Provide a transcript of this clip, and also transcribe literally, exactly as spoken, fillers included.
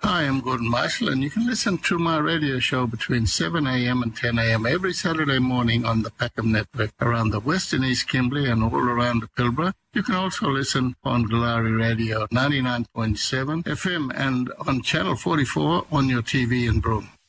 Hi, I'm Gordon Marshall, and you can listen to my radio show between seven a.m. and ten a.m. every Saturday morning on the Packham Network around the West and East Kimberley and all around the Pilbara. You can also listen on Galari Radio ninety-nine point seven F M and on Channel forty-four on your T V in Broome.